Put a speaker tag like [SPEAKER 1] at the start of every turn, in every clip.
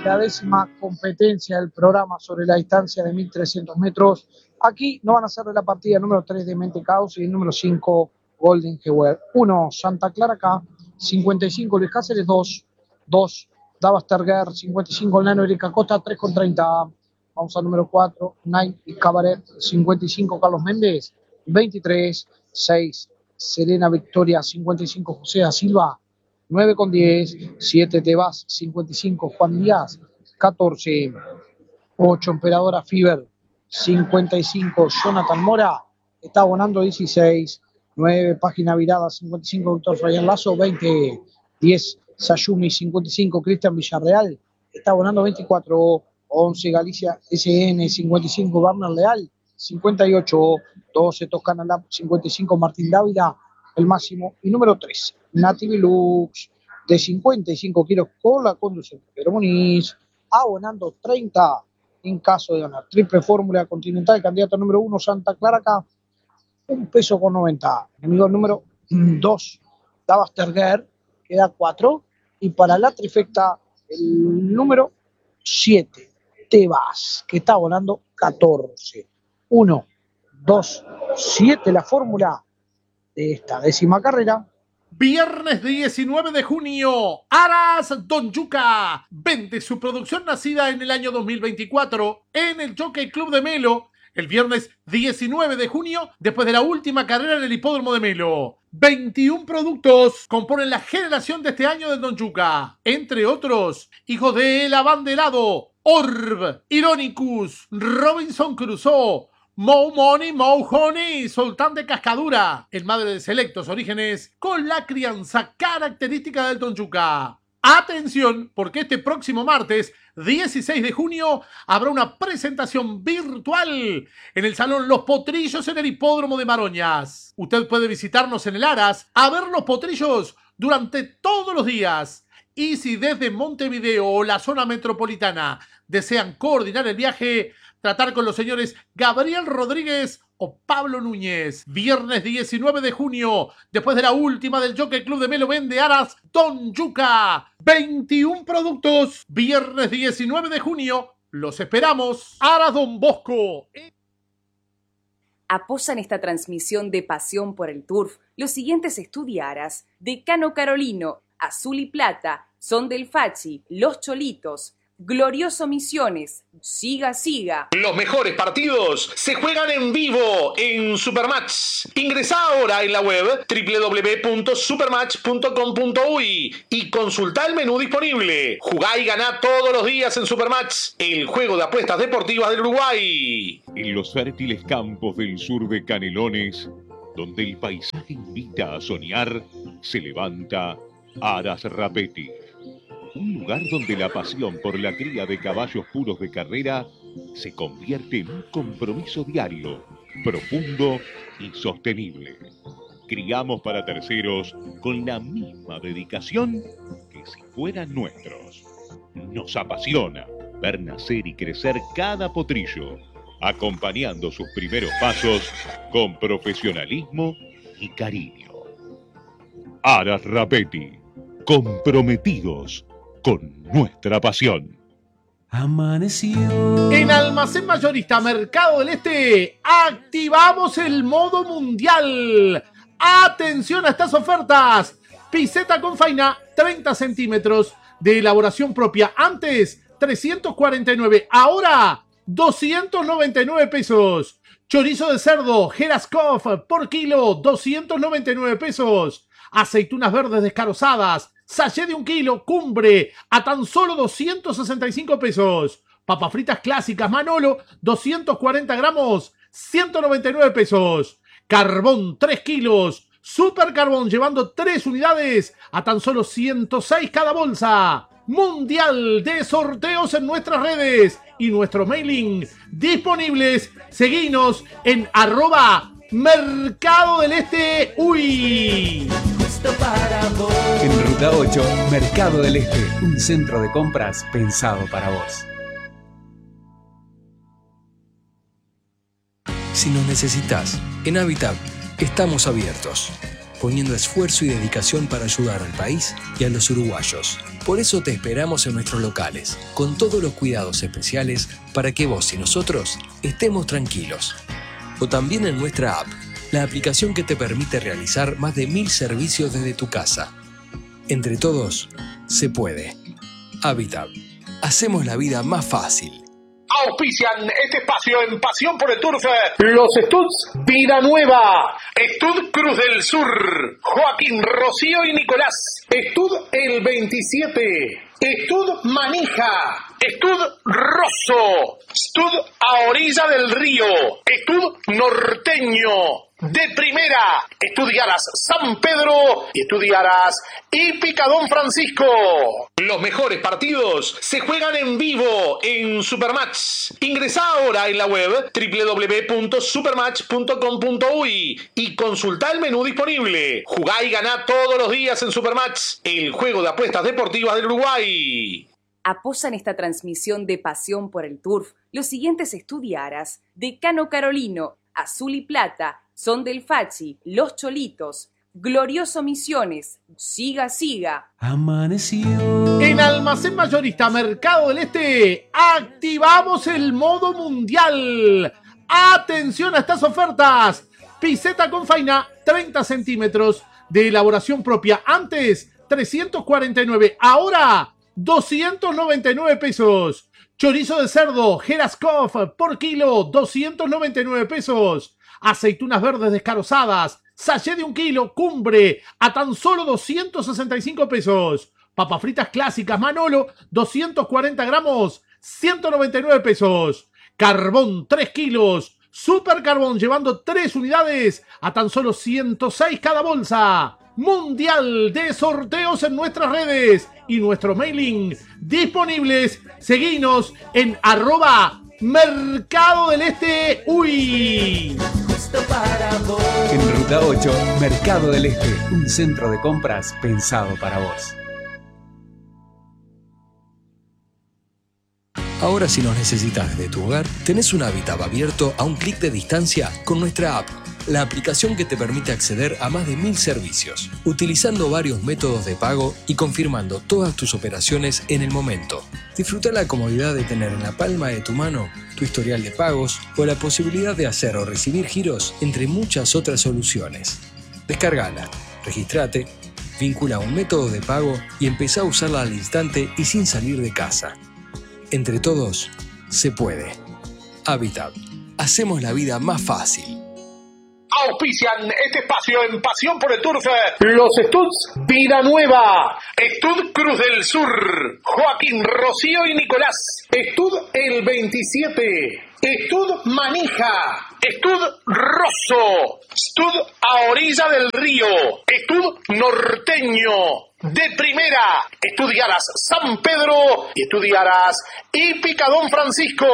[SPEAKER 1] la 10ª competencia del programa sobre la distancia de 1.300 metros. Aquí nos van a hacer de la partida número 3 de Mente Caos y el número 5 Golden Hewell. 1, Santa Clara acá, 55 Luis Cáceres, 2 Davasterguer, 55 Nano Erika Costa, 3,30. Vamos al número 4, Night y Cabaret, 55 Carlos Méndez, 23, 6 Serena Victoria, 55 José da Silva, 9,10, 7 Tebas, 55 Juan Díaz, 14, 8 Emperadora Fiber, 55 Jonathan Mora, está abonando 16, 9 Página Virada, 55 Doctor Fabián Lazo, 20, 10 Sayumi, 55 Cristian Villarreal, está abonando 24, 11 Galicia SN, 55 Barner Leal, 58, 12 Toscana Lab, 55 Martín Dávila, el máximo, y número 3, Nativi Lux, de 55 kilos con la conducción de Pedro Muniz, abonando 30 en caso de ganar. Triple Fórmula Continental, candidato número 1, Santa Clara acá, $1,90. Enemigo número 2, Davasterguer, queda 4. Y para la trifecta, el número 7, Tebas, que está volando 14. 1, 2, 7, la fórmula de esta 10ª carrera.
[SPEAKER 2] Viernes 19 de junio, Aras Don Yuca vende su producción nacida en el año 2024 en el Jockey Club de Melo. El viernes 19 de junio, después de la última carrera en el hipódromo de Melo. 21 productos componen la generación de este año del Don Yuca. Entre otros, hijos de El Abanderado, Orb, Ironicus, Robinson Crusoe, Mo Money, Mo Honey, Sultán de Cascadura, el madre de selectos orígenes, con la crianza característica del Don Yuca. Atención, porque este próximo martes, 16 de junio, habrá una presentación virtual en el Salón Los Potrillos en el Hipódromo de Maroñas. Usted puede visitarnos en el Aras a ver los potrillos durante todos los días. Y si desde Montevideo o la zona metropolitana desean coordinar el viaje, tratar con los señores Gabriel Rodríguez o Pablo Núñez. Viernes 19 de junio, después de la última del Jockey Club de Melo, vende Aras Don Yuca. 21 productos. Viernes 19 de junio, los esperamos. Aras Don Bosco.
[SPEAKER 3] Apoyan esta transmisión de pasión por el turf los siguientes estudiaras: Decano Carolino, Azul y Plata, Son del Fachi, Los Cholitos, Glorioso Misiones, Siga Siga.
[SPEAKER 4] Los mejores partidos se juegan en vivo en Supermatch. Ingresá ahora en la web www.supermatch.com.uy y consultá el menú disponible. Jugá y ganá todos los días en Supermatch, el juego de apuestas deportivas del Uruguay.
[SPEAKER 5] En los fértiles campos del sur de Canelones, donde el paisaje invita a soñar, se levanta Aras Rapetti. Un lugar donde la pasión por la cría de caballos puros de carrera se convierte en un compromiso diario, profundo y sostenible. Criamos para terceros con la misma dedicación que si fueran nuestros. Nos apasiona ver nacer y crecer cada potrillo, acompañando sus primeros pasos con profesionalismo y cariño. Aras Rapetti, comprometidos con nuestra pasión.
[SPEAKER 6] Amaneció.
[SPEAKER 2] En Almacén Mayorista Mercado del Este activamos el modo mundial. Atención a estas ofertas. Piseta con faina 30 centímetros de elaboración propia. Antes 349, ahora 299 pesos. Chorizo de cerdo Geraskov por kilo 299 pesos. Aceitunas verdes descarozadas sachet de 1 kilo, Cumbre, a tan solo 265 pesos. Papas fritas clásicas Manolo, 240 gramos, 199 pesos. Carbón 3 kilos, Super Carbón llevando 3 unidades, a tan solo 106 cada bolsa. Mundial de sorteos en nuestras redes y nuestro mailing disponibles. Seguinos en @Mercado del Este UI.
[SPEAKER 6] En Ruta 8, Mercado del Este, un centro de compras pensado para vos. Si nos necesitas, en Habitat estamos abiertos.
[SPEAKER 7] poniendo esfuerzo y dedicación para ayudar al país y a los uruguayos. Por eso te esperamos en nuestros locales, con todos los cuidados especiales para que vos y nosotros estemos tranquilos. O también en nuestra app, la aplicación que te permite realizar más de 1000 servicios desde tu casa. Entre todos, se puede. Habitat. Hacemos la vida más fácil.
[SPEAKER 4] Auspician este espacio en Pasión por el Turf los Studs Vida Nueva, Stud Cruz del Sur, Joaquín, Rocío y Nicolás, Stud El 27, Stud Manija, Stud Rosso, Stud a orilla del río, Stud Norteño. De primera, estudiarás San Pedro y estudiarás Hípica Don Francisco. Los mejores partidos se juegan en vivo en Supermatch. Ingresá ahora en la web www.supermatch.com.uy y consultá el menú disponible. Jugá y ganá todos los días en Supermatch, el juego de apuestas deportivas del Uruguay.
[SPEAKER 3] Apoyan esta transmisión de Pasión por el Turf los siguientes estudiaras: Decano Carolino, Azul y Plata, Son del Fachi, Los Cholitos, Glorioso Misiones, Siga Siga.
[SPEAKER 6] Amaneció.
[SPEAKER 2] En Almacén Mayorista Mercado del Este activamos el modo mundial. Atención a estas ofertas. Piseta con faina 30 centímetros de elaboración propia. Antes 349, ahora 299 pesos. Chorizo de cerdo Geraskov por kilo 299 pesos. Aceitunas verdes descarozadas, sachet de 1 kilo, Cumbre, a tan solo 265 pesos. Papas fritas clásicas Manolo, 240 gramos, 199 pesos. Carbón 3 kilos, Super Carbón llevando 3 unidades, a tan solo 106 cada bolsa. Mundial de sorteos en nuestras redes y nuestro mailing disponibles. Seguinos en @Mercado del Este UI.
[SPEAKER 6] En Ruta 8, Mercado del Este, un centro de compras pensado para vos.
[SPEAKER 7] Ahora, si nos necesitas desde tu hogar, tenés un Habitat abierto a un clic de distancia con nuestra app, la aplicación que te permite acceder a más de 1000 servicios, utilizando varios métodos de pago y confirmando todas tus operaciones en el momento. Disfruta la comodidad de tener en la palma de tu mano tu historial de pagos o la posibilidad de hacer o recibir giros, entre muchas otras soluciones. Descárgala, registrate, vincula un método de pago y empezá a usarla al instante y sin salir de casa. Entre todos, se puede. Habitat. Hacemos la vida más fácil.
[SPEAKER 4] Auspician este espacio en Pasión por el Turf los Studs Vida Nueva, Stud Cruz del Sur, Joaquín, Rocío y Nicolás, Stud El 27, Stud Manija, Stud Rosso, Stud a orilla del río, Stud Norteño. De primera, estudiarás San Pedro y estudiarás Hípica Don Francisco.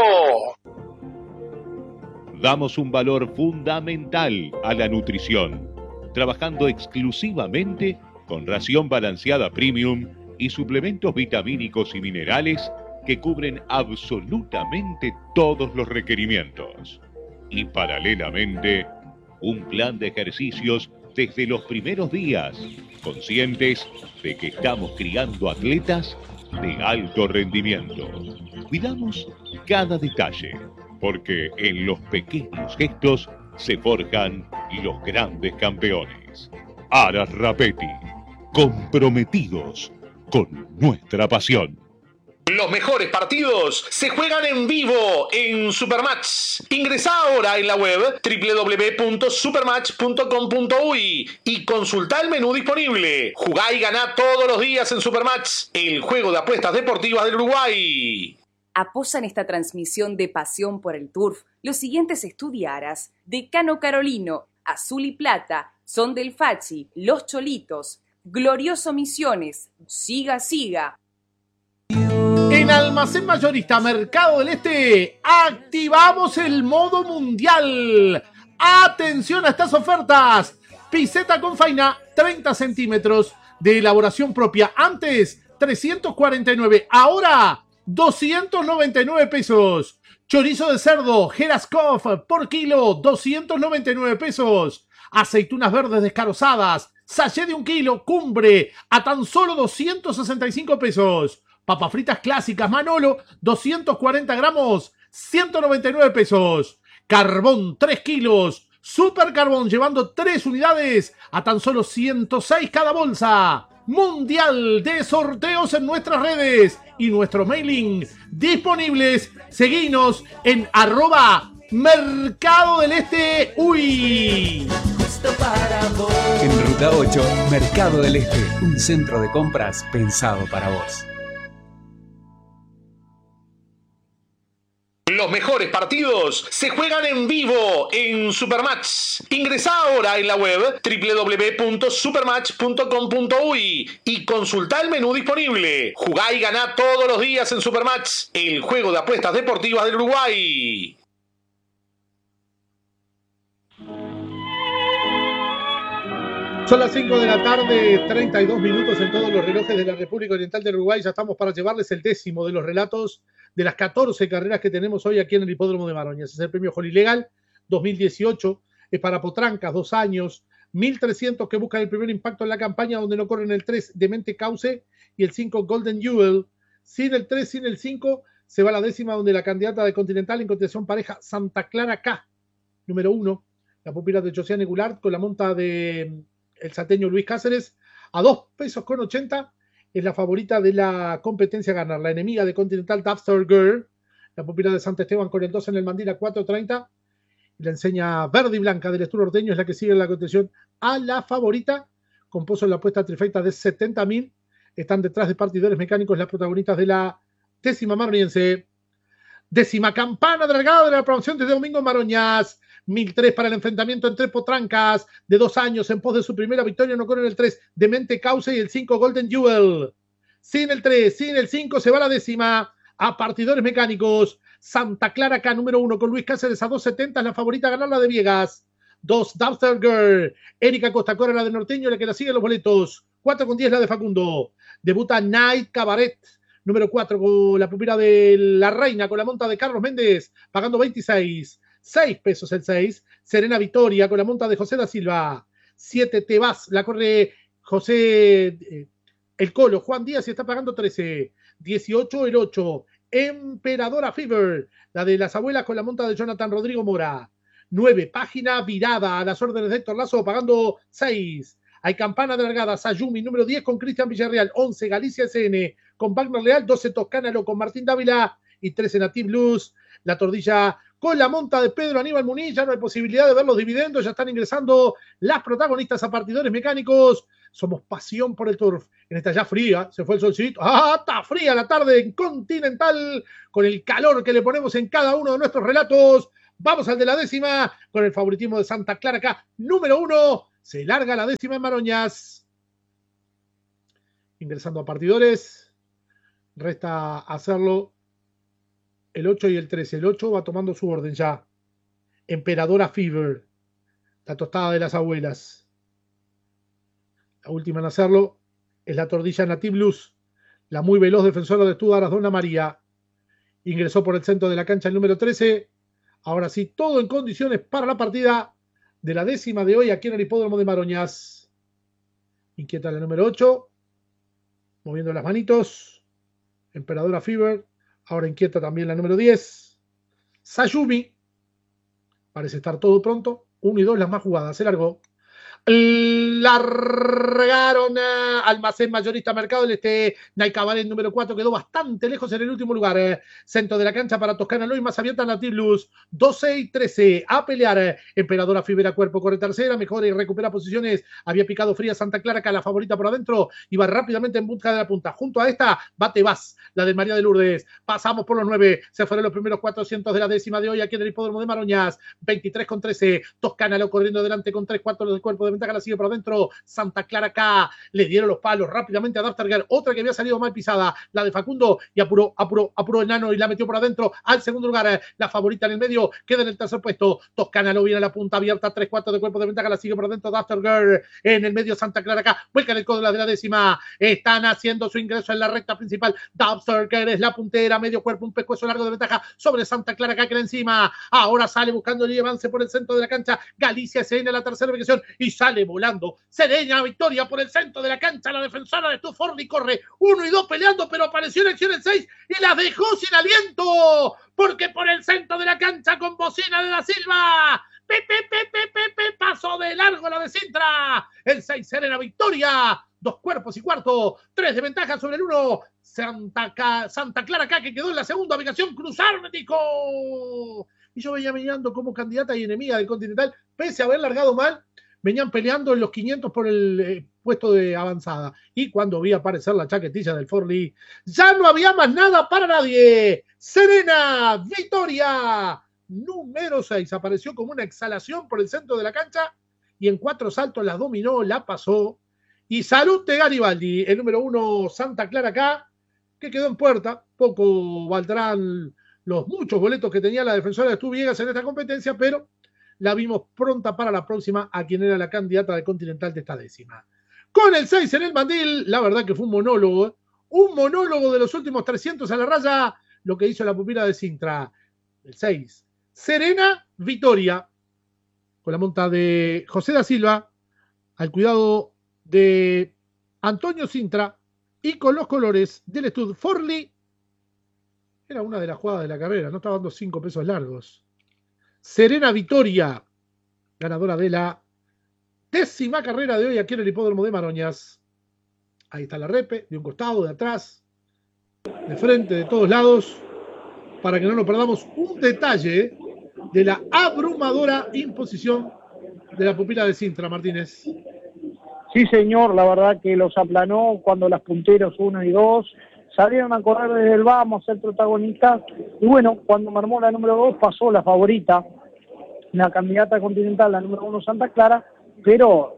[SPEAKER 5] Damos un valor fundamental a la nutrición, trabajando exclusivamente con ración balanceada premium y suplementos vitamínicos y minerales que cubren absolutamente todos los requerimientos. Y paralelamente, un plan de ejercicios desde los primeros días, conscientes de que estamos criando atletas de alto rendimiento. Cuidamos cada detalle, porque en los pequeños gestos se forjan los grandes campeones. Aras Rapetti, comprometidos con nuestra pasión.
[SPEAKER 4] Los mejores partidos se juegan en vivo en Supermatch. Ingresá ahora en la web www.supermatch.com.uy y consultá el menú disponible. Jugá y ganá todos los días en Supermatch, el juego de apuestas deportivas del Uruguay.
[SPEAKER 3] Apoyan esta transmisión de Pasión por el Turf los siguientes estudiaras: Decano Carolino, Azul y Plata, Son del Fachi, Los Cholitos, Glorioso Misiones, Siga Siga.
[SPEAKER 2] En Almacén Mayorista Mercado del Este activamos el modo mundial. Atención a estas ofertas. Piseta con faina 30 centímetros de elaboración propia. Antes 349, ahora 299 pesos. Chorizo de cerdo Geraskov por kilo 299 pesos. aceitunas verdes descarozadas, sachet de 1 kilo, Cumbre, a tan solo 265 pesos. Papas fritas clásicas Manolo, 240 gramos, 199 pesos. Carbón, 3 kilos. Super Carbón, llevando 3 unidades, a tan solo 106 cada bolsa. Mundial de sorteos en nuestras redes y nuestro mailing disponibles. Seguinos en @Mercado del Este UI.
[SPEAKER 6] En Ruta 8, Mercado del Este, un centro de compras pensado para vos.
[SPEAKER 4] Los mejores partidos se juegan en vivo en Supermatch. Ingresá ahora en la web www.supermatch.com.uy y consultá el menú disponible. Jugá y ganá todos los días en Supermatch, el juego de apuestas deportivas del Uruguay.
[SPEAKER 2] Son las 5 de la tarde, 32 minutos en todos los relojes de la República Oriental del Uruguay. Ya estamos para llevarles el 10º de los relatos de las 14 carreras que tenemos hoy aquí en el Hipódromo de Maroñas. Es el premio Jolly Legal 2018, es para Potrancas, 2 años, 1.300 que buscan el primer impacto en la campaña, donde no corren el 3 Demente Cauce y el 5 Golden Jewel. Sin el 3, sin el 5, se va a la 10ª, donde la candidata de Continental en continuación pareja Santa Clara K, número 1, la pupila de Josiane Goulart con la monta de el salteño Luis Cáceres, a 2 pesos con 80, es la favorita de la competencia a ganar. La enemiga de Continental, Dapster Girl, la pupila de Santa Esteban con el 2 en el mandil a 4.30. Y la enseña verde y blanca del Estur Orteño es la que sigue en la contención a la favorita, con pozo en la apuesta trifecta de 70.000. Están detrás de Partidores Mecánicos las protagonistas de la 10ª maroniense. 10ª campana dragada de la promoción de domingo en Maroñas. 1.003 para el enfrentamiento entre Potrancas, de 2 años, en pos de su primera victoria, no corren el 3, Demente Cauce y el 5, Golden Jewel. Sin el 3, sin el 5, se va la 10ª a Partidores Mecánicos. Santa Clara K, número 1, con Luis Cáceres a 2.70, la favorita a ganar la de Viegas. 2, Dapster Girl. Erika Costa corre la de Norteño, la que la sigue los boletos. 4.10 la de Facundo. Debuta Night Cabaret, número 4, con la pupila de la Reina, con la monta de Carlos Méndez, pagando 26. 6 pesos el 6. Serena Victoria con la monta de José da Silva. 7 Te Vas, la corre José el Colo, Juan Díaz, y está pagando 13. 18 el 8. Emperadora Fever, la de las abuelas con la monta de Jonathan Rodrigo Mora. 9 Página Virada, a las órdenes de Héctor Lazo, pagando 6. Hay campana de largada, Sayumi, número 10 con Cristian Villarreal. 11 Galicia SN con Wagner Leal. 12 Toscánalo con Martín Dávila y 13 Native Blues. La tordilla con la monta de Pedro Aníbal Muniz. Ya no hay posibilidad de ver los dividendos, ya están ingresando las protagonistas a Partidores Mecánicos. Somos pasión por el turf. En esta ya fría, se fue el solcito. ¡Ah, está fría la tarde en Continental! Con el calor que le ponemos en cada uno de nuestros relatos. Vamos al de la 10ª con el favoritismo de Santa Clara K, número 1. Se larga la 10ª en Maroñas. Ingresando a Partidores. Resta hacerlo el 8 y el 13. El 8 va tomando su orden ya. Emperadora Fever, la tostada de las abuelas. La última en hacerlo es la tordilla Native Blues, la muy veloz defensora de Stuttgart, Donna María. Ingresó por el centro de la cancha el número 13. Ahora sí, todo en condiciones para la partida de la 10ª de hoy aquí en el Hipódromo de Maroñas. Inquieta la número 8, moviendo las manitos. Emperadora Fever. Ahora inquieta también la número 10. Sayumi. Parece estar todo pronto. 1 y 2 las más jugadas. Se largó. Largaron a Almacén Mayorista Mercado del Este. Night Cabaret número 4 quedó bastante lejos en el último lugar. Centro de la cancha para Toscana Loy, más abierta Native Blues. 12 y 13 a pelear. Emperadora Fibera Cuerpo corre tercera, mejora y recupera posiciones. Había picado fría Santa Clara, que la favorita por adentro. Iba rápidamente en busca de la punta. Junto a esta va Te Vas, la de María de Lourdes. Pasamos por los 9. Se fueron los primeros 400 de la 10ª de hoy aquí en el Hipódromo de Maroñas. 23 con 13. Toscana Loy corriendo delante con 3 cuartos del cuerpo de ventaja, la sigue por adentro Santa Clara acá, le dieron los palos rápidamente a Dafterger, otra que había salido mal pisada, la de Facundo, y apuró el nano y la metió por adentro al segundo lugar, la favorita en el medio, queda en el tercer puesto, Toscana lo viene a la punta abierta, 3-4 de cuerpo de ventaja, la sigue por adentro Dafterger, en el medio Santa Clara acá, vuelca en el codo de la décima, están haciendo su ingreso en la recta principal, Dafterger es la puntera, medio cuerpo, un pescuezo largo de ventaja sobre Santa Clara acá, que era encima, ahora sale buscando el avance por el centro de la cancha, Galicia se viene a la tercera ubicación y sale volando, Serena Victoria por el centro de la cancha, la defensora de Forli corre 1 y 2 peleando, pero apareció en acción el 6 y la dejó sin aliento, porque por el centro de la cancha con bocina de Da Silva, pasó de largo la de Sintra, el 6 Serena Victoria, 2 cuerpos y cuarto, 3 de ventaja sobre el 1, Santa Clara acá que quedó en la segunda ubicación, cruzar México. Y yo venía mirando como candidata y enemiga del Continental, pese a haber largado mal, venían peleando en los 500 por el puesto de avanzada. Y cuando vi aparecer la chaquetilla del Forli, ya no había más nada para nadie. Serena Victoria, número 6, apareció como una exhalación por el centro de la cancha y en 4 saltos la dominó, la pasó. Y Salud de Garibaldi, el número 1 Santa Clara acá, que quedó en puerta. Poco valdrán los muchos boletos que tenía la defensora de Estuviegas en esta competencia, pero la vimos pronta para la próxima a quien era la candidata del Continental de esta décima. Con el 6 en el mandil, la verdad que fue un monólogo de los últimos 300 a la raya, lo que hizo la pupila de Sintra. El 6, Serena Victoria, con la monta de José da Silva, al cuidado de Antonio Sintra, y con los colores del Stud Forli. Era una de las jugadas de la carrera, no estaba dando 5 pesos largos. Serena Victoria, ganadora de la 10ª carrera de hoy aquí en el hipódromo de Maroñas. Ahí está la repe, de un costado, de atrás, de frente, de todos lados, para que no nos perdamos un detalle de la abrumadora imposición de la pupila de Sintra, Martínez.
[SPEAKER 8] Sí, señor, la verdad que los aplanó cuando las punteros 1 y 2 salieron a correr desde el vamos, a ser protagonistas, y bueno, cuando me armó la número 2 pasó la favorita, la candidata continental, la número 1 Santa Clara, pero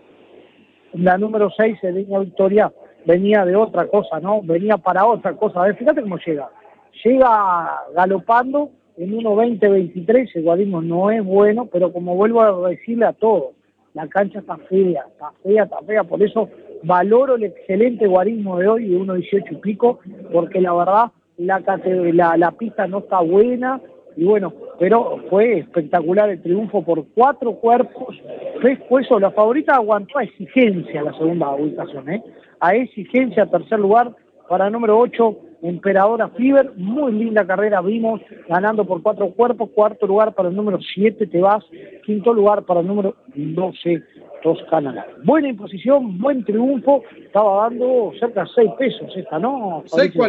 [SPEAKER 8] la número 6, Serena Victoria, venía de otra cosa, ¿no? Venía para otra cosa. A ver, fíjate cómo llega. Llega galopando en 1.20-23, el guarismo no es bueno, pero como vuelvo a decirle a todos, la cancha está fea, por eso valoro el excelente guarismo de hoy de 1.18 y pico, porque la verdad la pista no está buena, y bueno, pero fue espectacular el triunfo por 4 cuerpos. Después la favorita aguantó a exigencia la segunda ubicación, a exigencia, tercer lugar para el número 8, Emperadora Fever, muy linda carrera vimos, ganando por 4 cuerpos, cuarto lugar para el número 7, Tebas, quinto lugar para el número 12, Toscana. Buena imposición, buen triunfo, estaba dando cerca de 6 pesos esta, ¿no?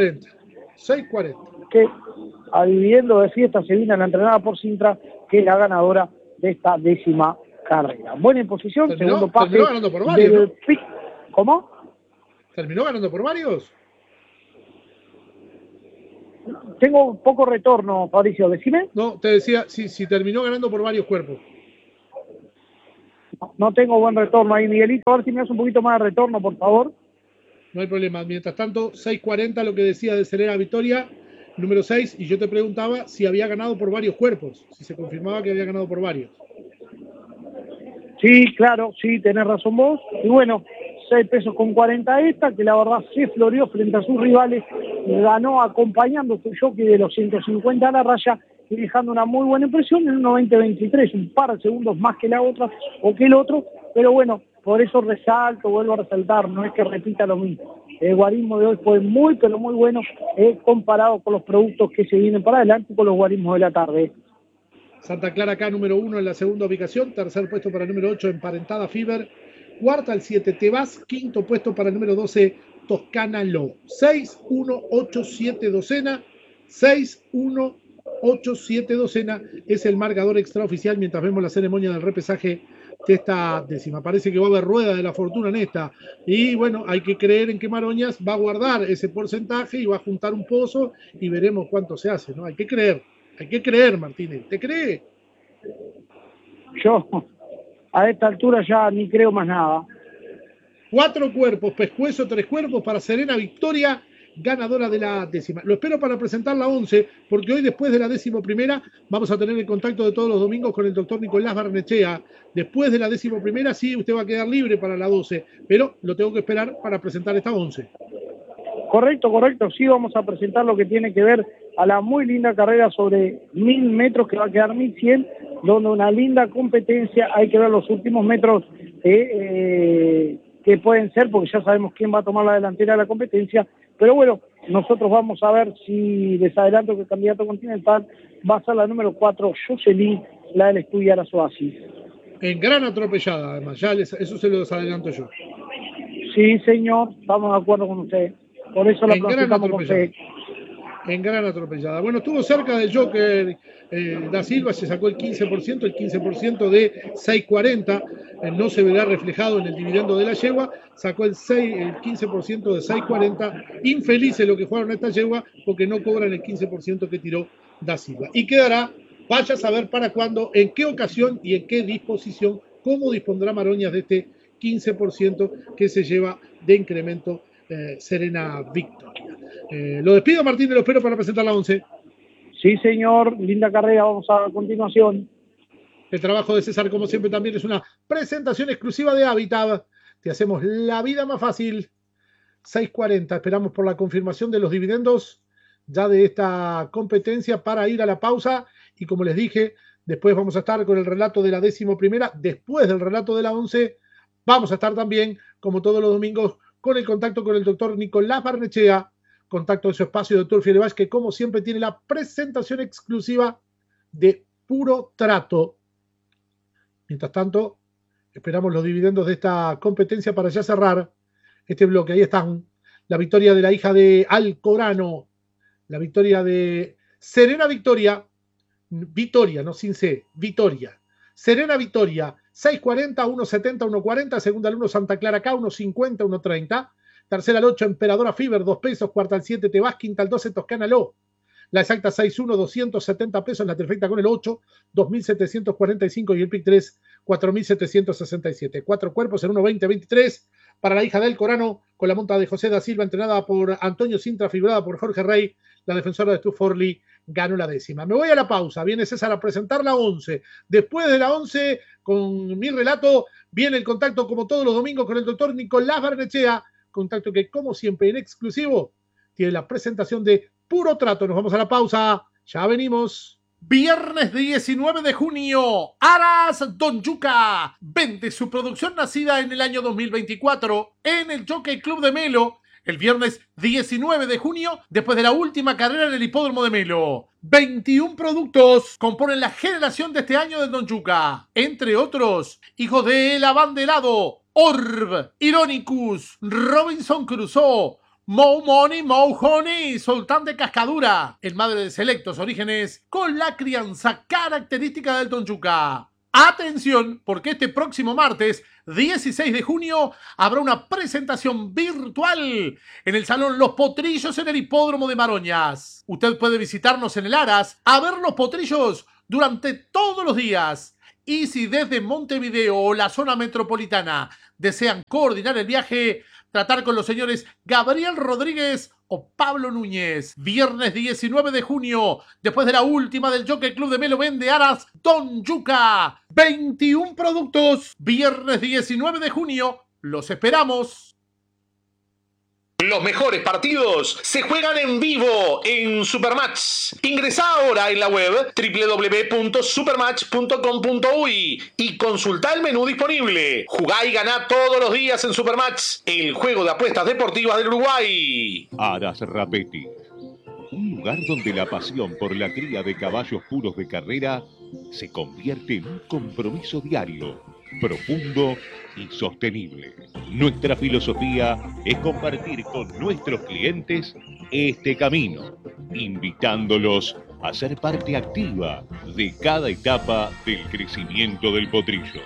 [SPEAKER 2] 6.40.
[SPEAKER 8] Que dividiendo de fiesta se vino la entrenada por Sintra, que es la ganadora de esta 10ª carrera. Buena imposición, segundo pase.
[SPEAKER 2] Terminó ganando por varios, ¿no?
[SPEAKER 8] ¿Cómo?
[SPEAKER 2] ¿Terminó ganando por varios?
[SPEAKER 8] Tengo poco retorno, Fabricio, decime.
[SPEAKER 2] No, te decía, si terminó ganando por varios cuerpos.
[SPEAKER 8] No tengo buen retorno ahí, Miguelito. A ver si me das un poquito más de retorno, por favor.
[SPEAKER 2] No hay problema. Mientras tanto, 6.40 lo que decía de Serena Victoria, número 6, y yo te preguntaba si había ganado por varios cuerpos, si se confirmaba que había ganado por varios.
[SPEAKER 8] Sí, claro, sí, tenés razón vos. Y bueno, 6 pesos con 40 esta, que la verdad se floreó frente a sus rivales, ganó acompañando su jockey de los 150 a la raya y dejando una muy buena impresión en 1.20-23, un par de segundos más que la otra o que el otro, pero bueno, por eso vuelvo a resaltar, no es que repita lo mismo. El guarismo de hoy fue muy, pero muy bueno, comparado con los productos que se vienen para adelante con los guarismos de la tarde.
[SPEAKER 2] Santa Clara acá, número 1 en la segunda ubicación, tercer puesto para el número 8, Emparentada Fever, cuarta el 7, Tebas, quinto puesto para el número 12, Toscana Lo. 6-1-8-7 docena, 6-1-8-7 docena es el marcador extraoficial mientras vemos la ceremonia del repesaje de esta décima. Parece que va a haber rueda de la fortuna en esta. Y bueno, hay que creer en que Maroñas va a guardar ese porcentaje y va a juntar un pozo y veremos cuánto se hace, ¿no? Hay que creer, Martínez. ¿Te cree?
[SPEAKER 8] a esta altura ya ni creo más nada.
[SPEAKER 2] 4 cuerpos, pescuezo, 3 cuerpos para Serena Victoria, ganadora de la 10ª. Lo espero para presentar la 11, porque hoy después de la 11ª vamos a tener el contacto de todos los domingos con el doctor Nicolás Barnechea. Después de la 11ª sí, usted va a quedar libre para la 12, pero lo tengo que esperar para presentar esta 11.
[SPEAKER 8] Correcto, sí vamos a presentar lo que tiene que ver a la muy linda carrera sobre 1000 metros que va a quedar 1100, donde una linda competencia, hay que ver los últimos metros que pueden ser, porque ya sabemos quién va a tomar la delantera de la competencia, pero bueno, nosotros vamos a ver si les adelanto que el candidato continental va a ser la número 4, Jocelyn, la del Estudio Aras Oasis.
[SPEAKER 2] En gran atropellada, además, ya eso se lo adelanto yo.
[SPEAKER 8] Sí, señor, estamos de acuerdo con usted, por eso la pronosticamos con usted.
[SPEAKER 2] En gran atropellada. Bueno, estuvo cerca del Joker da Silva, se sacó el 15% de 6.40, no se verá reflejado en el dividendo de la yegua, sacó el 15% de 6.40, infelices los que jugaron a esta yegua porque no cobran el 15% que tiró da Silva. Y quedará, vaya a saber para cuándo, en qué ocasión y en qué disposición, cómo dispondrá Maroñas de este 15% que se lleva de incremento Serena Victoria. Lo despido, Martín, y lo espero para presentar la 11.
[SPEAKER 8] Sí, señor, linda carrera, vamos a continuación.
[SPEAKER 2] El trabajo de César, como siempre, también es una presentación exclusiva de Habitat. Te hacemos la vida más fácil. 6.40, esperamos por la confirmación de los dividendos ya de esta competencia para ir a la pausa. Y como les dije, después vamos a estar con el relato de la 11ª. Después del relato de la 11, vamos a estar también, como todos los domingos, con el contacto con el doctor Nicolás Barnechea, contacto de su espacio de Turf y Elevage, que como siempre tiene la presentación exclusiva de Puro Trato. Mientras tanto, esperamos los dividendos de esta competencia para ya cerrar este bloque. Ahí están la victoria de la hija de Alcorano, la victoria de Serena Victoria, no sin C, Victoria. Serena Victoria, 6.40, 1.70, 1.40, segunda al 1 Santa Clara K, 1.50, 1.30. Tercera al 8, Emperadora Fiber, 2 pesos. Cuarta al 7, Tebas. Quinta al 12, Toscana Lo. La exacta 6.1, 270 pesos. La trifecta con el 8, 2.745. Y el pick 3, 4.767. 4 cuerpos en 1.20, 23. Para la hija del Corano, con la monta de José da Silva, entrenada por Antonio Sintra, figurada por Jorge Rey. La defensora de Stu Forley ganó la 10ª. Me voy a la pausa. Viene César a presentar la 11. Después de la 11, con mi relato, viene el contacto, como todos los domingos, con el doctor Nicolás Barnechea. Contacto que, como siempre, en exclusivo, tiene la presentación de Puro Trato. Nos vamos a la pausa. Ya venimos.
[SPEAKER 9] Viernes 19 de junio, Aras Don Yuca vende su producción nacida en el año 2024 en el Jockey Club de Melo. El viernes 19 de junio, después de la última carrera en el hipódromo de Melo. 21 productos componen la generación de este año del Don Yuca. Entre otros, hijos de El Abanderado, Orb, Ironicus, Robinson Crusoe, Mo Money, Mo Honey, Sultán de Cascadura, el madre de selectos orígenes, con la crianza característica del Don Yuca. Atención, porque este próximo martes, 16 de junio, habrá una presentación virtual en el Salón Los Potrillos en el Hipódromo de Maroñas. Usted puede visitarnos en el Aras a ver los potrillos durante todos los días. Y si desde Montevideo o la zona metropolitana desean coordinar el viaje, tratar con los señores Gabriel Rodríguez o Pablo Núñez. Viernes 19 de junio, después de la última del Jockey Club de Melo, vende Aras Don Yuca. 21 productos. Viernes 19 de junio, los esperamos.
[SPEAKER 4] Los mejores partidos se juegan en vivo en Supermatch. Ingresá ahora en la web www.supermatch.com.uy y consultá el menú disponible. Jugá y ganá todos los días en Supermatch, el juego de apuestas deportivas del Uruguay.
[SPEAKER 5] Aras Rapetti, un lugar donde la pasión por la cría de caballos puros de carrera se convierte en un compromiso diario, profundo y sostenible. Nuestra filosofía es compartir con nuestros clientes este camino, invitándolos a ser parte activa de cada etapa del crecimiento del potrillo.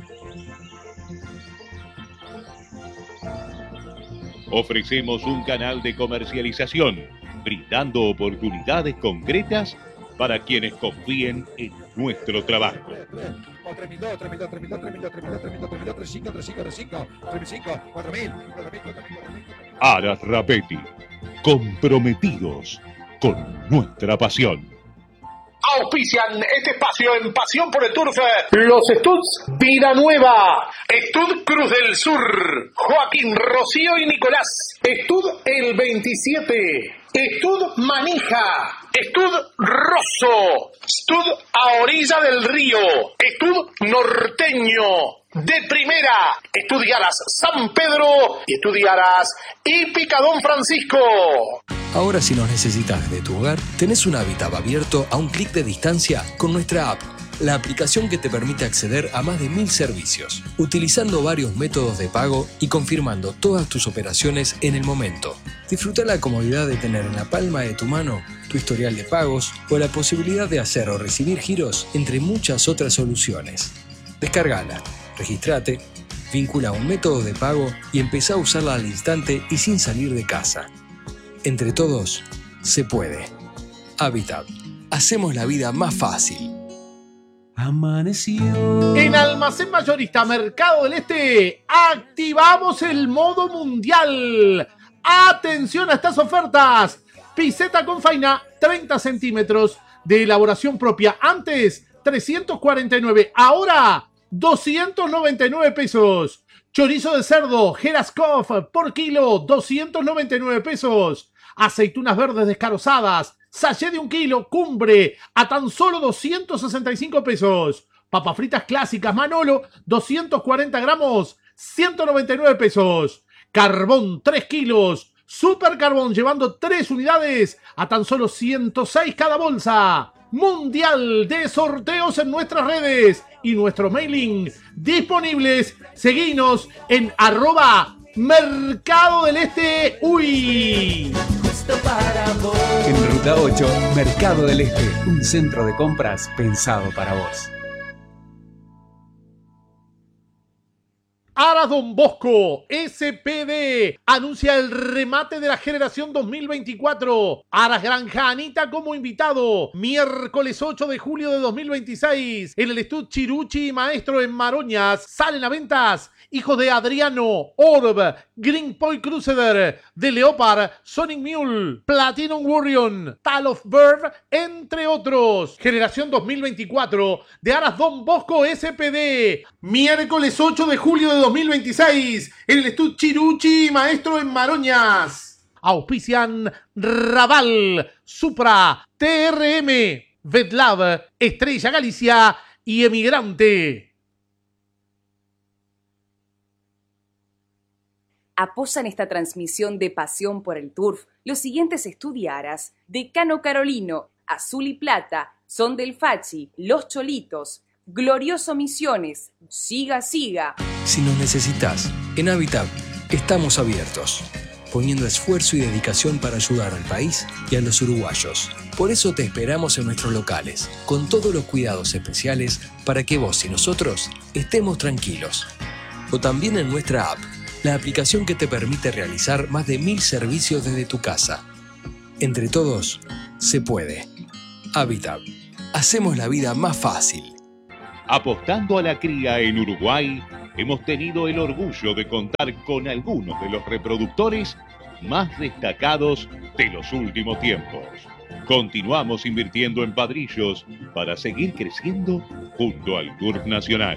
[SPEAKER 5] Ofrecemos un canal de comercialización, brindando oportunidades concretas para quienes confíen en nuestro trabajo.
[SPEAKER 10] o 3002, 3002, 3002, 3002, 3002, 3002, 35, 35, 4000, 4000.
[SPEAKER 5] Aras Rapetti, comprometidos con nuestra pasión.
[SPEAKER 4] Auspician este espacio en Pasión por el Turf los Studs Vida Nueva, Stud Cruz del Sur, Joaquín, Rocío y Nicolás, Stud el 27, Stud Manija, Stud Rosso, Stud a orilla del río, Stud Norteño, de primera, Estudiaras San Pedro y Estudiaras Hípica Don Francisco.
[SPEAKER 7] Ahora si nos necesitas desde tu hogar, tenés un hábitat abierto a un clic de distancia con nuestra app, la aplicación que te permite acceder a más de 1000 servicios, utilizando varios métodos de pago y confirmando todas tus operaciones en el momento. Disfruta la comodidad de tener en la palma de tu mano tu historial de pagos o la posibilidad de hacer o recibir giros entre muchas otras soluciones. Descárgala, registrate, vincula un método de pago y empezá a usarla al instante y sin salir de casa. Entre todos, se puede. Habitat. Hacemos la vida más fácil.
[SPEAKER 6] Amaneció.
[SPEAKER 2] En Almacén Mayorista Mercado del Este, activamos el modo mundial. ¡Atención a estas ofertas! Piseta con faina, 30 centímetros de elaboración propia. Antes, 349. Ahora, 299 pesos. Chorizo de cerdo, Geraskov, por kilo, 299 pesos. Aceitunas verdes descarozadas, sachet de 1 kilo, Cumbre, a tan solo 265 pesos. Papas fritas clásicas, Manolo, 240 gramos, 199 pesos. Carbón, 3 kilos, Super Carbón, llevando 3 unidades, a tan solo 106 cada bolsa. Mundial de sorteos en nuestras redes y nuestro mailing disponibles. Seguinos en @Mercado del Este UI.
[SPEAKER 6] En Ruta 8, Mercado del Este, un centro de compras pensado para vos.
[SPEAKER 2] Aras Don Bosco, SPD, anuncia el remate de la generación 2024. Aras Granja Anita como invitado. Miércoles 8 de julio de 2026. En el Estud Chiruchi Maestro en Maroñas. Salen a ventas hijos de Adriano, Orb, Green Point Crusader, de Leopard, Sonic Mule, Platinum Warrior, Tal of Bird, entre otros. Generación 2024 de Aras Don Bosco SPD. Miércoles 8 de julio de 2026 en el Estud Chiruchi Maestro en Maroñas. Auspician Raval, Supra, TRM, Vetlab, Estrella Galicia y Emigrante.
[SPEAKER 3] Apoyan esta transmisión de Pasión por el Turf los siguientes estudiaras: Decano Carolino, Azul y Plata, Son del Fachi, Los Cholitos, Glorioso Misiones, Siga Siga.
[SPEAKER 7] Si nos necesitas, en Habitat estamos abiertos, poniendo esfuerzo y dedicación para ayudar al país y a los uruguayos. Por eso te esperamos en nuestros locales, con todos los cuidados especiales para que vos y nosotros estemos tranquilos. O también en nuestra app, la aplicación que te permite realizar más de 1000 servicios desde tu casa. Entre todos, se puede. Habitat. Hacemos la vida más fácil.
[SPEAKER 5] Apostando a la cría en Uruguay, hemos tenido el orgullo de contar con algunos de los reproductores más destacados de los últimos tiempos. Continuamos invirtiendo en padrillos para seguir creciendo junto al Turf Nacional.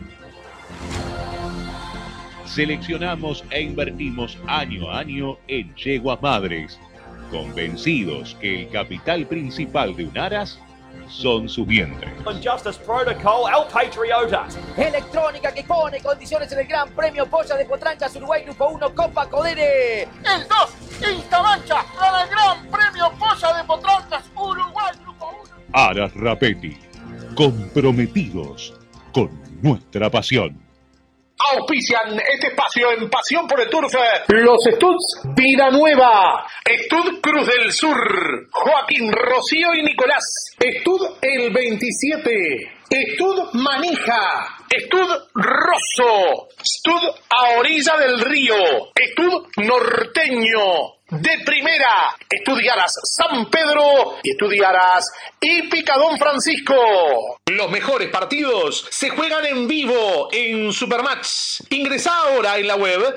[SPEAKER 5] Seleccionamos e invertimos año a año en yeguas madres, convencidos que el capital principal de un aras son sus vientres.
[SPEAKER 11] Justice Protocol, El Patriota.
[SPEAKER 12] Electrónica que pone condiciones en el Gran Premio Polla de Potranchas Uruguay Grupo 1 Copa Codere.
[SPEAKER 13] El 2, Instamancha, para el Gran Premio Polla de Potranchas Uruguay Grupo 1.
[SPEAKER 5] Aras Rapetti, comprometidos con nuestra pasión.
[SPEAKER 4] Auspician este espacio en Pasión por el Turf los Studs Vida Nueva, Stud Cruz del Sur, Joaquín, Rocío y Nicolás, Stud el 27, Stud Manija, Stud Rosso, Stud a orilla del río, Stud Norteño, de primera. Estudiarás San Pedro y estudiarás Hípica Don Francisco. Los mejores partidos se juegan en vivo en Supermatch. Ingresá ahora en la web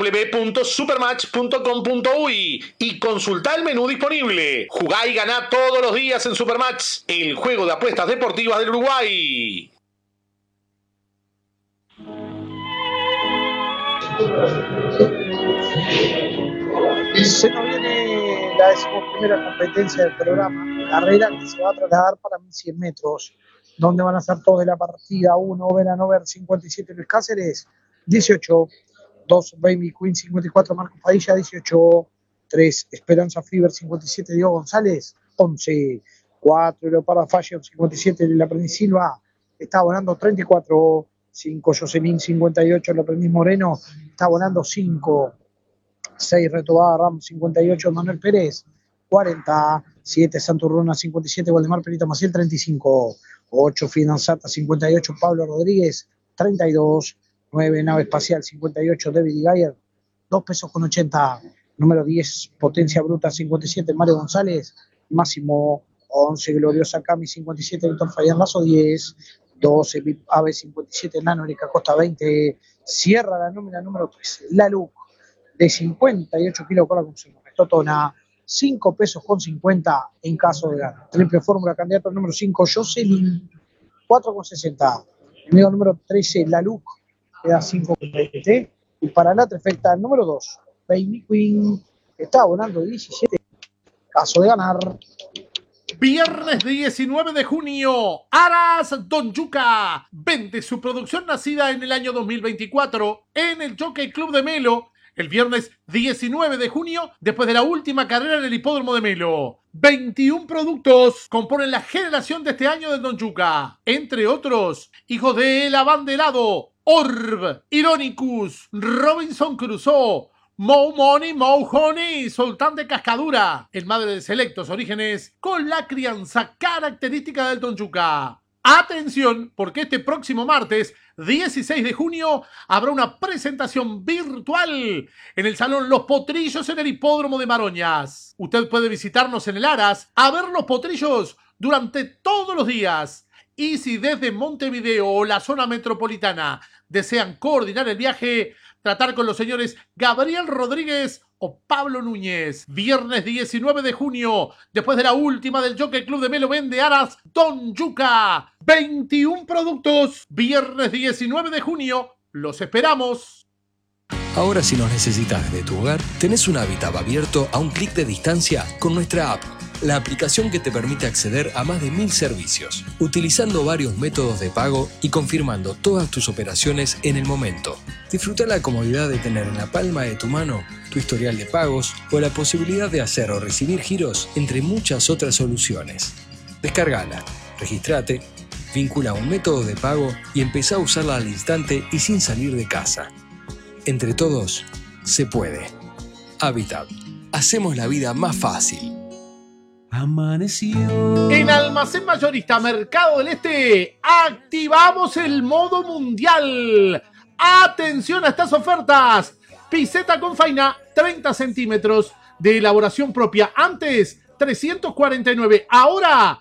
[SPEAKER 4] www.supermatch.com.uy y consultá el menú disponible. Jugá y ganá todos los días en Supermatch, el juego de apuestas deportivas del Uruguay.
[SPEAKER 1] Se nos viene la 11ª competencia del programa, carrera que se va a trasladar para 1100 metros, donde van a ser todos de la partida. 1, Veranover 57 Luis Cáceres, 18, 2, Baby Queen 54 Marcos Padilla, 18, 3, Esperanza Fever 57 Diego González, 11, 4, Leopardo Fashion 57 El Aprendiz Silva, está volando 34, 5, Jocelyn 58 El Aprendiz Moreno, está volando 5, 6, Retobada Ram 58 Manuel Pérez, 40, 7, Santurruna 57 Waldemar Perito Maciel, 35, 8, Finanzata 58 Pablo Rodríguez, 32, 9, Nave Espacial 58 David Gayer, 2 pesos con 80, número 10, Potencia Bruta 57 Mario González, máximo 11, Gloriosa Cami 57 Víctor Fabián Lazo, 10, 12, VIP Ave 57 Nano Erika Costa, 20, cierra la nómina número 13, La Luc de 58 kilos con la consumo, Totona 5 pesos con 50 en caso de ganar. Triple fórmula, candidato número 5, Jocelyn, 4,60. Enemigo número 13, La Luc, queda 5,20. Y para la trifecta, el número 2, Baby Queen, que está abonando 17, caso de ganar.
[SPEAKER 2] Viernes 19 de junio, Aras Don Yuca vende su producción nacida en el año 2024 en el Jockey Club de Melo. El viernes 19 de junio, después de la última carrera en el hipódromo de Melo. 21 productos componen la generación de este año del Don Yuca. Entre otros, hijos de El Abanderado, Orb, Ironicus, Robinson Crusoe, Mo Money, Mo Honey, Sultán de Cascadura, el madre de selectos orígenes, con la crianza característica del Don Yuca. Atención, porque este próximo martes 16 de junio habrá una presentación virtual en el Salón Los Potrillos en el Hipódromo de Maroñas. Usted puede visitarnos en el Aras a ver los potrillos durante todos los días. Y si desde Montevideo o la zona metropolitana desean coordinar el viaje, tratar con los señores Gabriel Rodríguez o Pablo Núñez. Viernes 19 de junio, después de la última del Jockey Club de Melo, vende Aras Don Yuca. 21 productos. Viernes 19 de junio, los esperamos.
[SPEAKER 7] Ahora, si nos necesitas desde tu hogar, tenés un hábitat abierto a un clic de distancia con nuestra app. La aplicación que te permite acceder a más de 1000 servicios, utilizando varios métodos de pago y confirmando todas tus operaciones en el momento. Disfruta la comodidad de tener en la palma de tu mano tu historial de pagos o la posibilidad de hacer o recibir giros, entre muchas otras soluciones. Descárgala, registrate, vincula un método de pago y empezá a usarla al instante y sin salir de casa. Entre todos, se puede. Habitat. Hacemos la vida más fácil.
[SPEAKER 6] Amaneció.
[SPEAKER 2] En Almacén Mayorista Mercado del Este activamos el modo mundial. Atención a estas ofertas. Piseta con faina 30 centímetros de elaboración propia. Antes 349, ahora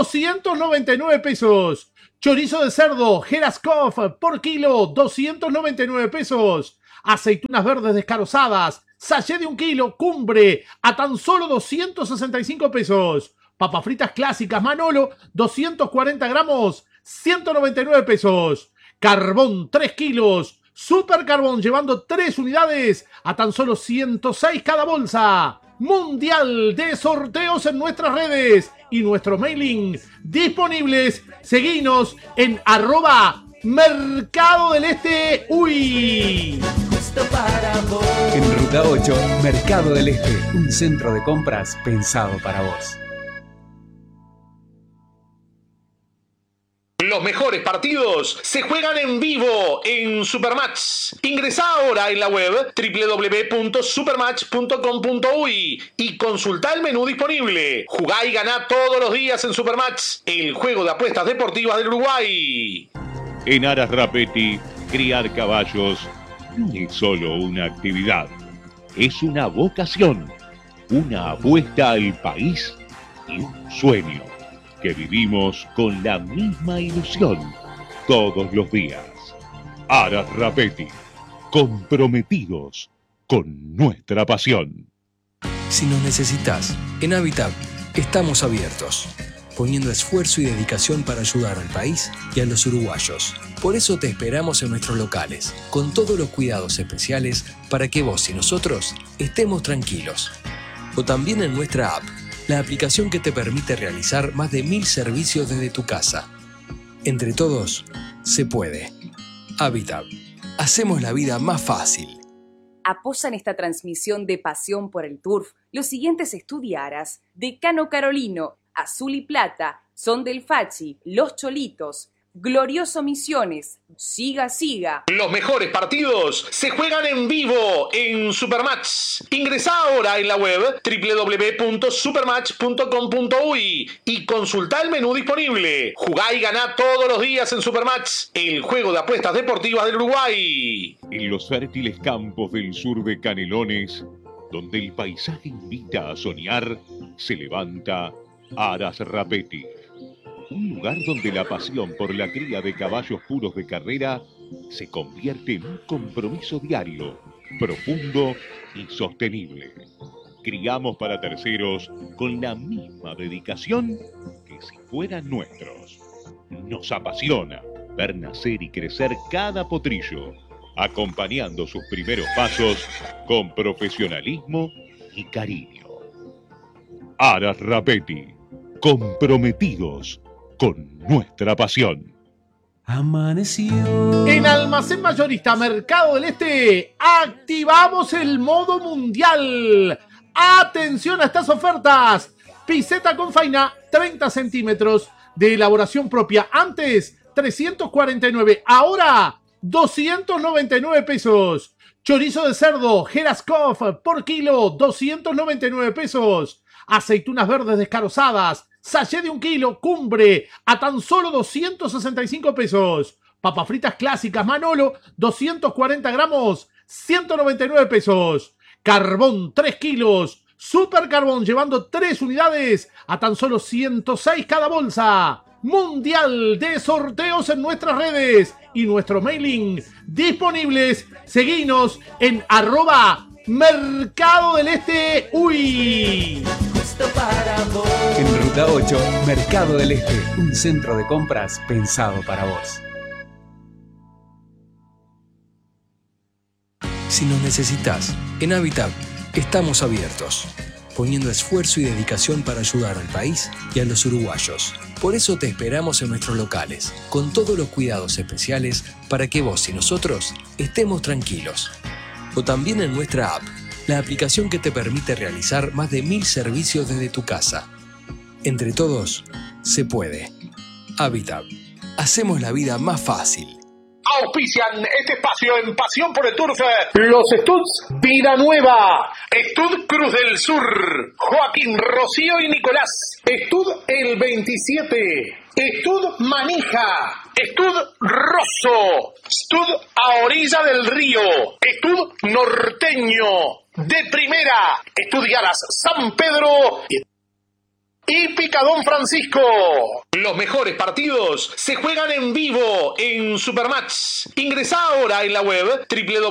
[SPEAKER 2] 299 pesos. Chorizo de cerdo Geraskov por kilo 299 pesos. Aceitunas verdes descarozadas sachet de 1 kilo, Cumbre, a tan solo 265 pesos. Papas fritas clásicas Manolo, 240 gramos, 199 pesos. Carbón 3 kilos, Super Carbón llevando 3 unidades, a tan solo 106 cada bolsa. Mundial de sorteos en nuestras redes y nuestro mailing disponibles. Seguinos en @Mercado del Este UI.
[SPEAKER 6] En Ruta 8, Mercado del Este, un centro de compras pensado para vos.
[SPEAKER 4] Los mejores partidos se juegan en vivo en Supermatch. Ingresá ahora en la web www.supermatch.com.uy y consultá el menú disponible. Jugá y ganá todos los días en Supermatch, el juego de apuestas deportivas del Uruguay.
[SPEAKER 5] En Aras Rapetti, criar caballos no es solo una actividad, es una vocación. una apuesta al país y un sueño que vivimos con la misma ilusión todos los días. Aras Rapetti, comprometidos con nuestra pasión.
[SPEAKER 7] Si nos necesitas, en Habitat estamos abiertos, poniendo esfuerzo y dedicación para ayudar al país y a los uruguayos. Por eso te esperamos en nuestros locales, con todos los cuidados especiales para que vos y nosotros estemos tranquilos. O también en nuestra app, la aplicación que te permite realizar más de 1000 servicios desde tu casa. Entre todos, se puede. Habitat. Hacemos la vida más fácil.
[SPEAKER 3] Apoyan esta transmisión de Pasión por el Turf los siguientes estudiaras: Decano Carolino, Azul y Plata, Son del Fachi, Los Cholitos, Glorioso Misiones, Siga Siga.
[SPEAKER 4] Los mejores partidos se juegan en vivo en Supermatch. Ingresá ahora en la web www.supermatch.com.uy y consultá el menú disponible. Jugá y ganá todos los días en Supermatch, el juego de apuestas deportivas del Uruguay.
[SPEAKER 5] En los fértiles campos del sur de Canelones, donde el paisaje invita a soñar, se levanta Aras Rapetti. Un lugar donde la pasión por la cría de caballos puros de carrera se convierte en un compromiso diario, profundo y sostenible. Criamos para terceros con la misma dedicación que si fueran nuestros. Nos apasiona ver nacer y crecer cada potrillo, acompañando sus primeros pasos con profesionalismo y cariño. Aras Rapetti, comprometidos con nuestra pasión.
[SPEAKER 6] Amaneció.
[SPEAKER 2] En Almacén Mayorista Mercado del Este activamos el modo mundial. ¡Atención a estas ofertas! Piseta con faina 30 centímetros de elaboración propia. Antes 349, ahora 299 pesos. Chorizo de cerdo Geraskov por kilo 299 pesos. Aceitunas verdes descarozadas sachet de 1 kilo, Cumbre, a tan solo 265 pesos. Papas fritas clásicas Manolo, 240 gramos, 199 pesos. Carbón, 3 kilos. Super Carbón, llevando 3 unidades, a tan solo 106 cada bolsa. Mundial de sorteos en nuestras redes y nuestro mailing disponibles. Seguinos en @Mercado del Este UI.
[SPEAKER 6] En Ruta 8, Mercado del Este, un centro de compras pensado para vos.
[SPEAKER 7] Si nos necesitas, en Habitat estamos abiertos, poniendo esfuerzo y dedicación para ayudar al país y a los uruguayos. Por eso te esperamos en nuestros locales, con todos los cuidados especiales para que vos y nosotros estemos tranquilos. O también en nuestra app, la aplicación que te permite realizar más de 1000 servicios desde tu casa. Entre todos, se puede. Habitat. Hacemos la vida más fácil.
[SPEAKER 4] Auspician este espacio en Pasión por el Turf los Studs Vida Nueva, Stud Cruz del Sur, Joaquín, Rocío y Nicolás, Stud el 27, Stud Manija, Stud Rosso, Stud a orilla del río, Stud Norteño, de primera, Estudiaras San Pedro y Picadón Francisco. Los mejores partidos se juegan en vivo en Supermatch. Ingresá ahora en la web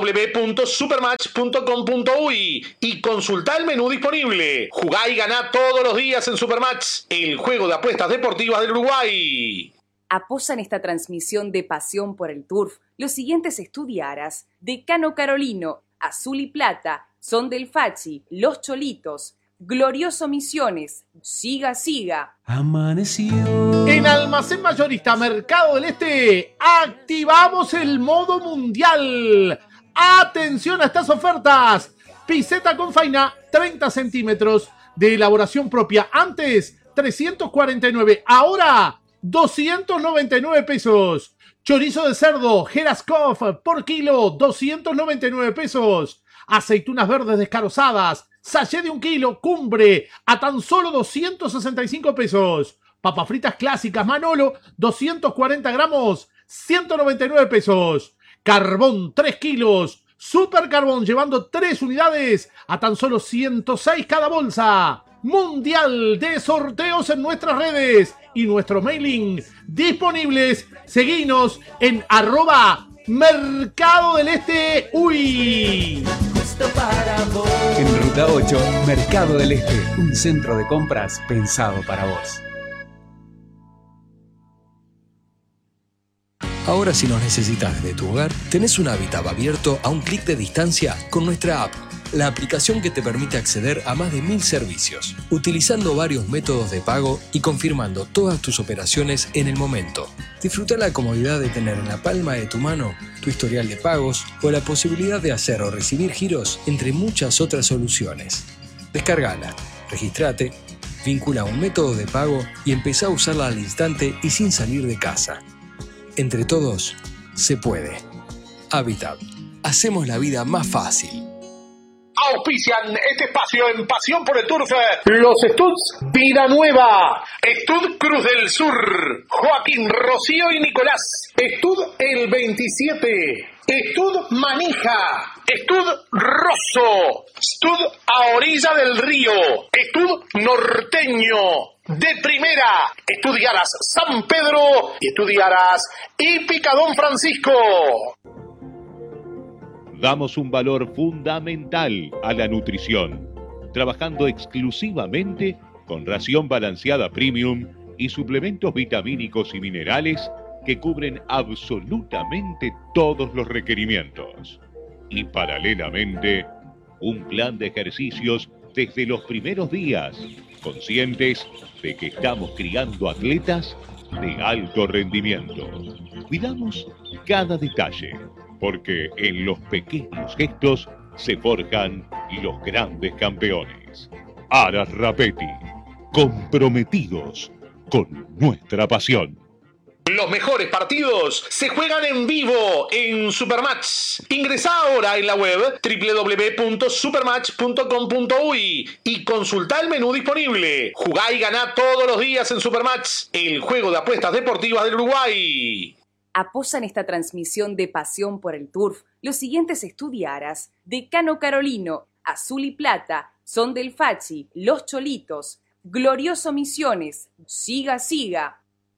[SPEAKER 4] www.supermatch.com.uy y consultá el menú disponible. Jugá y ganá todos los días en Supermatch, el juego de apuestas deportivas del Uruguay.
[SPEAKER 3] Apoyan esta transmisión de Pasión por el Turf los siguientes estudiaras: Decano Carolino, Azul y Plata, Son del Fachi, Los Cholitos, Glorioso Misiones, Siga Siga.
[SPEAKER 6] Amaneció.
[SPEAKER 2] En Almacén Mayorista Mercado del Este activamos el modo mundial. ¡Atención a estas ofertas! Piseta con faina 30 centímetros de elaboración propia. Antes 349, ahora 299 pesos. Chorizo de cerdo Geraskov por kilo 299 pesos. Aceitunas verdes descarozadas sachet de 1 kilo, Cumbre, a tan solo 265 pesos. Papas fritas clásicas Manolo, 240 gramos, 199 pesos. Carbón, 3 kilos. Super Carbón, llevando 3 unidades a tan solo 106 cada bolsa. Mundial de sorteos en nuestras redes y nuestro mailing disponibles. Seguinos en @Mercado del Este UI.
[SPEAKER 6] En Ruta 8, Mercado del Este, un centro de compras pensado para vos.
[SPEAKER 7] Ahora, si nos necesitas desde tu hogar, tenés un hábitat abierto a un clic de distancia con nuestra app, la aplicación que te permite acceder a más de 1000 servicios, utilizando varios métodos de pago y confirmando todas tus operaciones en el momento. Disfruta la comodidad de tener en la palma de tu mano tu historial de pagos o la posibilidad de hacer o recibir giros, entre muchas otras soluciones. Descárgala, regístrate, vincula un método de pago y empezá a usarla al instante y sin salir de casa. Entre todos, se puede. Habitat. Hacemos la vida más fácil.
[SPEAKER 4] Auspician este espacio en Pasión por el Turf los Studs Vida Nueva, Stud Cruz del Sur, Joaquín, Rocío y Nicolás, Stud el 27, Stud Manija, Stud Rosso, Stud a orilla del río, Stud Norteño. De primera, estudiarás San Pedro y estudiarás Hípica Don Francisco.
[SPEAKER 5] Damos un valor fundamental a la nutrición, trabajando exclusivamente con ración balanceada premium y suplementos vitamínicos y minerales que cubren absolutamente todos los requerimientos. Y paralelamente, un plan de ejercicios desde los primeros días, conscientes de que estamos criando atletas de alto rendimiento. Cuidamos cada detalle, porque en los pequeños gestos se forjan los grandes campeones. Aras Rapetti, comprometidos con nuestra pasión.
[SPEAKER 4] Los mejores partidos se juegan en vivo en Supermatch. Ingresá ahora en la web www.supermatch.com.uy y consultá el menú disponible. Jugá y ganá todos los días en Supermatch, el juego de apuestas deportivas del Uruguay.
[SPEAKER 3] Apoyan esta transmisión de Pasión por el Turf los siguientes estudiaras: Decano Carolino, Azul y Plata, Son del Fachi, Los Cholitos, Glorioso Misiones, Siga Siga.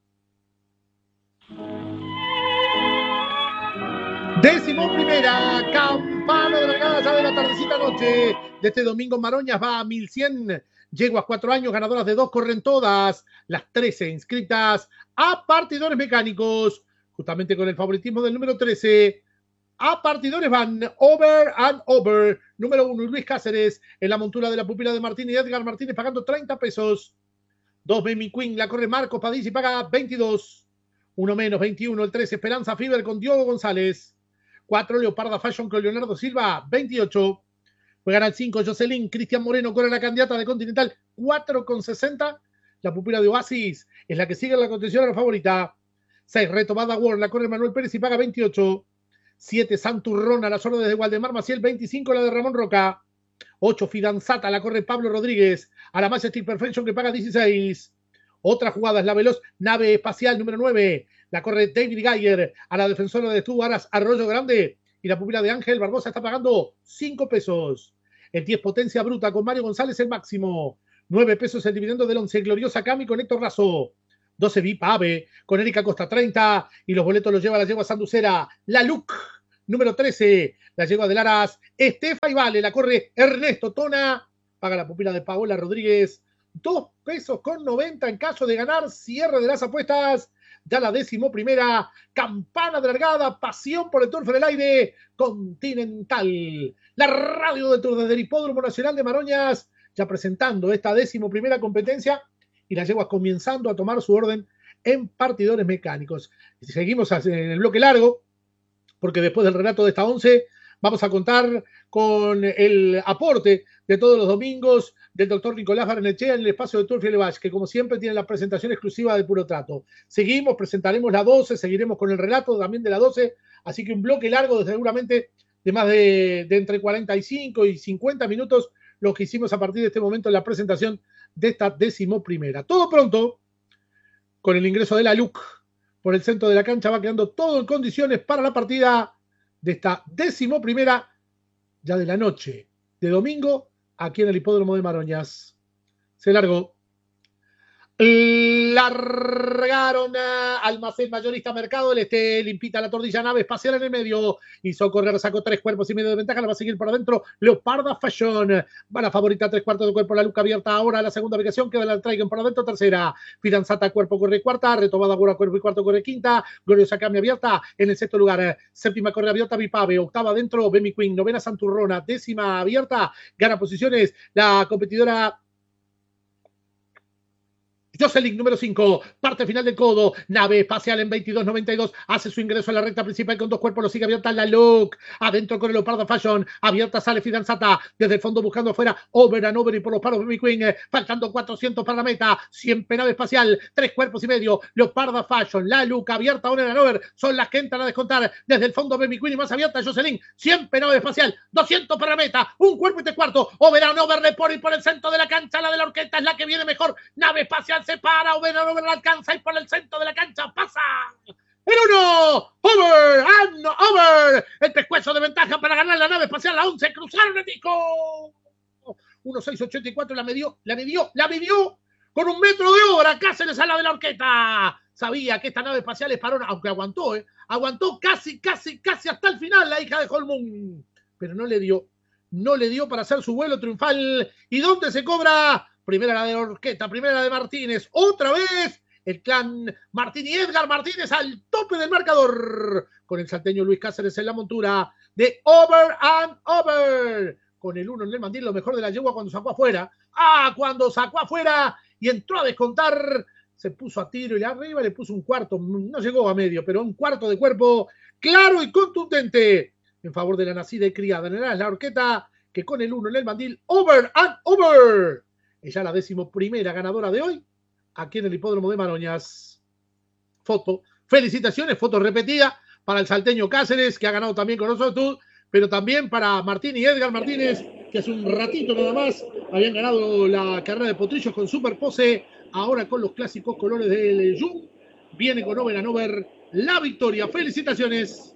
[SPEAKER 2] Décimo primera, campana de la casa de la tardecita noche de este domingo. Maroñas va a 1100, yeguas 4 años, ganadoras de 2, corren todas las 13 inscritas a partidores mecánicos, justamente con el favoritismo del número 13. A partidores van Over and Over, número 1, Luis Cáceres, en la montura de la pupila de Martín y Edgar Martínez, pagando 30 pesos. 2, Baby Queen, la corre Marcos Padilla y paga 22. 1 menos, 21, el 3, Esperanza Fiber con Diogo González. 4, Leoparda Fashion con Leonardo Silva, 28. Juegan al 5, Jocelyn, Cristian Moreno corre la candidata de Continental, 4,60. La pupila de Oasis es la que sigue en la contención a la favorita. 6, Retomada World, la corre Manuel Pérez y paga 28. 7, Santurrona, las órdenes de Waldemar Maciel, 25, la de Ramón Roca. 8, Fidanzata, la corre Pablo Rodríguez, a la Majestic Perfection que paga 16. Otra jugada es la veloz Nave Espacial número 9. La corre David Geyer, a la defensora de Estuvo Aras Arroyo Grande. Y la pupila de Ángel Barbosa está pagando 5 pesos. El 10, Potencia Bruta con Mario González el máximo. 9 pesos el dividendo del 11. Gloriosa Cami con Héctor Razo. 12, VIP Ave con Erika Costa, 30. Y los boletos los lleva la yegua Sanducera. La Luc número 13. La yegua del Aras Estefa y Vale. La corre Ernesto Tona. Paga la pupila de Paola Rodríguez 2 pesos con 90 en caso de ganar. Cierre de las apuestas. Ya la 11ª, campana de largada, Pasión por el Turf en el aire, Continental. La radio del Turf desde el Hipódromo Nacional de Maroñas, ya presentando esta 11ª competencia y las yeguas comenzando a tomar su orden en partidores mecánicos. Y seguimos en el bloque largo, porque después del relato de esta 11 vamos a contar con el aporte de todos los domingos del doctor Nicolás Barnechea en el espacio de Turf y Elevage, que como siempre tiene la presentación exclusiva de Puro Trato. Seguimos, presentaremos la 12, seguiremos con el relato también de la 12, así que un bloque largo seguramente de más de entre 45 y 50 minutos, lo que hicimos a partir de este momento en la presentación de esta 11ª. Todo pronto, con el ingreso de la LUC por el centro de la cancha, va quedando todo en condiciones para la partida de esta 11ª ya de la noche de domingo, aquí en el hipódromo de Maroñas. Se largó. Largaron a Almacén Mayorista Mercado del Este, limpita la Tordilla, Nave Espacial en el medio, hizo correr, sacó 3 cuerpos y medio de ventaja, la va a seguir por adentro Leoparda Fashion, va la favorita 3/4 de cuerpo, la Luca abierta ahora, la segunda ubicación, queda la traigan por adentro, tercera, Fidanzata cuerpo corre cuarta, Retobada Gura cuerpo y cuarto corre quinta, Gloriosa Cambia abierta en el sexto lugar, séptima corre abierta Vipave, octava adentro Bemi Queen, novena Santurrona, décima abierta, gana posiciones la competidora Jocelyn, número 5, parte final del codo, Nave Espacial en 22.92, hace su ingreso a la recta principal con 2 cuerpos, lo sigue abierta la Look, adentro con el Leopardo Fashion, abierta sale Fidanzata, desde el fondo buscando afuera, over and over y por los paros de mi Queen, faltando 400 para la meta, siempre Nave Espacial, 3 cuerpos y medio, Leopardo Fashion, la Look, abierta over and over, son las que entran a descontar, desde el fondo de mi Queen y más abierta Jocelyn, siempre Nave Espacial, 200 para la meta, 1 cuerpo y 3 cuartos, over and over, le pone por el centro de la cancha, la de la Orquesta es la que viene mejor, Nave Espacial se para, over and over la alcanza y por el centro de la cancha pasa el 1, over and over, el pescuezo de ventaja para ganar la Nave Espacial, la 11, cruzaron el disco, 1.684, la midió con 1 metro de obra, Cáceres a la de la Orquesta, sabía que esta Nave Espacial es parona, aunque aguantó casi hasta el final la hija de Holmund, pero no le dio para hacer su vuelo triunfal, y ¿dónde se cobra? Primera la de Orquesta, primera la de Martínez, otra vez el clan Martín y Edgar Martínez al tope del marcador, con el salteño Luis Cáceres en la montura de over and over, con el 1 en el mandil, lo mejor de la yegua cuando sacó afuera, y entró a descontar, se puso a tiro y arriba le puso un cuarto, no llegó a medio, pero un cuarto de cuerpo claro y contundente en favor de la nacida y criada en la Orquesta, que con el 1 en el mandil, over and over, es ya la 11ª ganadora de hoy, aquí en el hipódromo de Maroñas. Foto, felicitaciones, foto repetida para el salteño Cáceres, que ha ganado también con nosotros, pero también para Martín y Edgar Martínez, que hace un ratito nada más habían ganado la carrera de potrillos con Superpose, ahora con los clásicos colores del Jung, viene con over and over la victoria. Felicitaciones,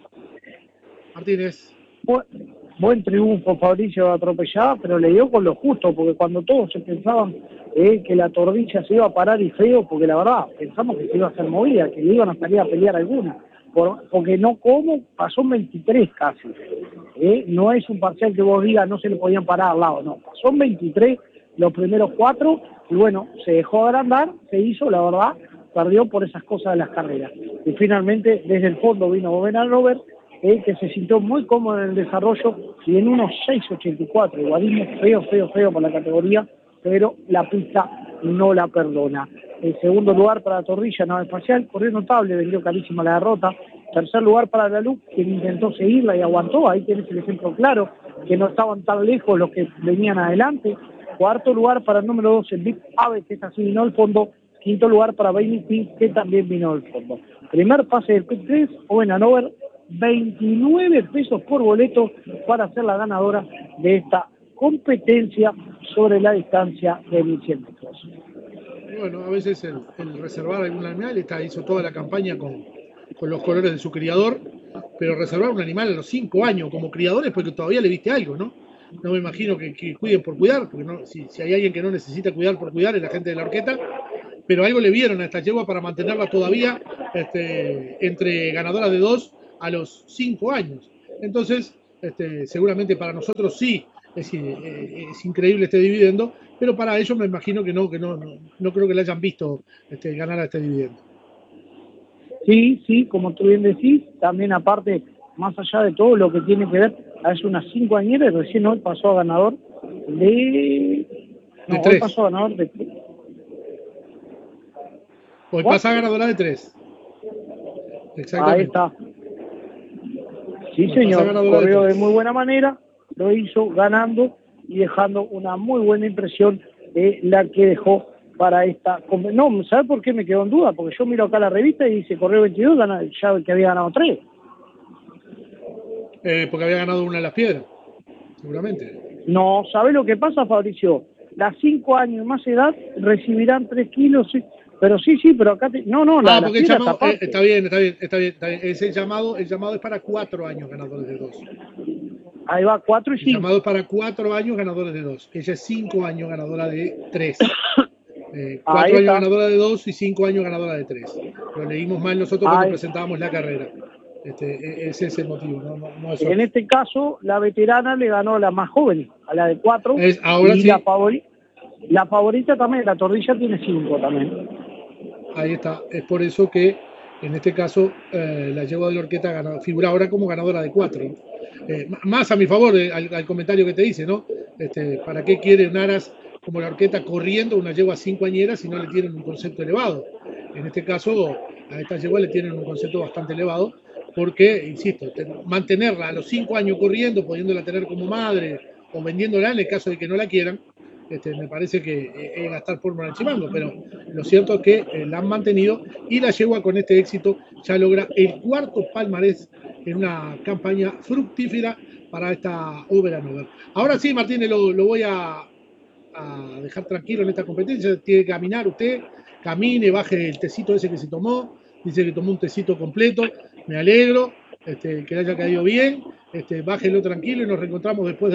[SPEAKER 2] Martínez.
[SPEAKER 8] Buen triunfo, Fabricio, atropellada, pero le dio con lo justo, porque cuando todos se pensaban que la Tordilla se iba a parar y feo, porque la verdad pensamos que se iba a hacer movida, que le iban a salir a pelear alguna, porque no como, pasó 23 casi, no es un parcial que vos digas no se le podían parar al lado, no, pasó 23 los primeros 4, y bueno, se dejó agrandar, se hizo, la verdad, perdió por esas cosas de las carreras, y finalmente desde el fondo vino Over and Over, que se sintió muy cómodo en el desarrollo y en unos 6.84, igualismo feo por la categoría, pero la pista no la perdona. El segundo lugar para Tordilla, Nave Espacial, corrió notable, vendió carísima la derrota. Tercer lugar para la Luz, quien intentó seguirla y aguantó, ahí tienes el ejemplo claro, que no estaban tan lejos los que venían adelante. Cuarto lugar para el número 2, el Big Ave, que así vino al fondo. Quinto lugar para Bailey Pink, que también vino al fondo. Primer pase del Pit 3, Over and Over, 29 pesos por boleto para ser la ganadora de esta competencia sobre la distancia de 1.100 metros.
[SPEAKER 2] Bueno, a veces el reservar algún animal, hizo toda la campaña con los colores de su criador, pero reservar un animal a los 5 años como criador es porque todavía le viste algo, ¿no? No me imagino que cuiden por cuidar, porque no, si hay alguien que no necesita cuidar por cuidar es la gente de la Orquesta, pero algo le vieron a esta yegua para mantenerla todavía entre ganadoras de 2 a los 5 años. Entonces, seguramente para nosotros sí es increíble este dividendo, pero para ellos me imagino que no creo que le hayan visto ganar a este dividendo.
[SPEAKER 8] Sí, como tú bien decís, también aparte, más allá de todo lo que tiene que ver, hace unas 5 añeras, recién hoy pasó a ganador de 3. Hoy pasó a ganador de 3.
[SPEAKER 2] Hoy pasa a ganadora de 3. Exactamente.
[SPEAKER 8] Ahí está. Sí, señor, corrió de muy buena manera, lo hizo ganando y dejando una muy buena impresión de la que dejó para esta... No, ¿sabes por qué me quedó en duda? Porque yo miro acá la revista y dice corrió 22, ya que había ganado 3.
[SPEAKER 2] Porque había ganado una de las piedras, seguramente.
[SPEAKER 8] No, ¿sabes lo que pasa, Fabricio? Las 5 años y más edad recibirán 3 kilos... Pero sí, pero acá...
[SPEAKER 2] porque el llamado, está bien. Es el llamado es para 4 años ganadores de 2.
[SPEAKER 8] Ahí va, 4 y 5.
[SPEAKER 9] Llamados para 4 años ganadores de 2. Ella es 5 años ganadora de 3. 4 años ganadora de 2 y 5 años ganadora de 3. Lo leímos mal nosotros cuando presentábamos la carrera. Ese es el motivo. No es
[SPEAKER 8] en este caso, la veterana le ganó a la más joven, a la de 4.
[SPEAKER 9] Ahora
[SPEAKER 8] y
[SPEAKER 9] sí.
[SPEAKER 8] La favorita también, la Tordilla tiene 5 también.
[SPEAKER 9] Ahí está. Es por eso que en este caso la yegua de la Horqueta figura ahora como ganadora de 4. Más a mi favor al comentario que te dice, ¿no? ¿Para qué quiere un aras como la Horqueta corriendo una yegua 5 añeras si no le tienen un concepto elevado? En este caso, a esta yegua le tienen un concepto bastante elevado porque, insisto, mantenerla a los 5 años corriendo, pudiéndola tener como madre o vendiéndola en el caso de que no la quieran, me parece que es gastar fórmula en Chimango, pero lo cierto es que la han mantenido y la yegua con este éxito ya logra el 4º palmarés en una campaña fructífera para esta Over and Over. Ahora sí, Martínez, lo voy a dejar tranquilo en esta competencia. Tiene que caminar usted, camine, baje el tecito ese que se tomó. Dice que tomó un tecito completo. Me alegro que le haya caído bien. Bájelo tranquilo y nos reencontramos después